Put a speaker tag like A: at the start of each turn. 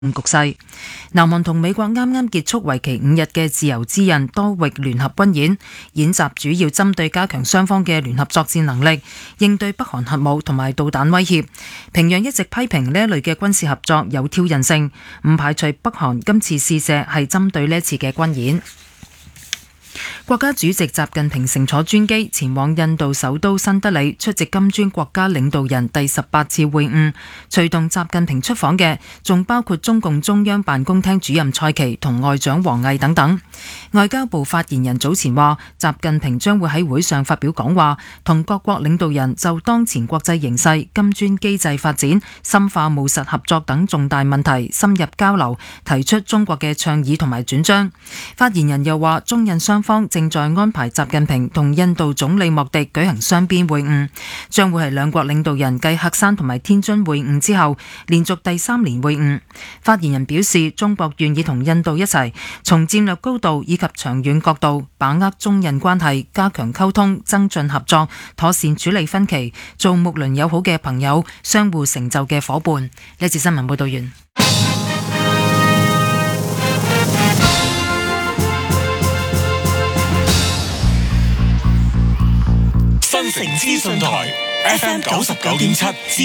A: 局勢。南韓同美國啱啱結束為期5日嘅自由之刃多域聯合軍演，演習主要針對加強雙方嘅聯合作戰能力，應對北韓核武同埋導彈威脅。平壤一直批評呢一類嘅軍事合作有挑釁性，唔排除北韓今次試射係針對呢一次嘅軍演。國家主席習近平乘坐專機前往印度首都新德里出席金磚國家領導人第18次會晤，隨同習近平出訪嘅仲包括中共中央辦公廳主任蔡奇同外長王毅等等。外交部發言人早前話，習近平將會喺會上發表講話，同各國領導人就當前國際形勢、金磚機制發展、深化務實合作等重大問題深入交流，提出中國嘅倡議同埋主張。發言人又話，中印雙方正在安排習近平同印度總理莫迪舉行雙邊會晤，將會係兩國領導人繼喀山同埋天津會晤之後，連續第3年會晤。發言人表示，中國願意同印度一齊，從戰略高度以及長遠角度，把握中印關係，加強溝通，增進合作，妥善處理分歧，做睦鄰友好嘅朋友，相互成就嘅夥伴。呢次新聞報道完。
B: 新城資訊台 FM 99.7。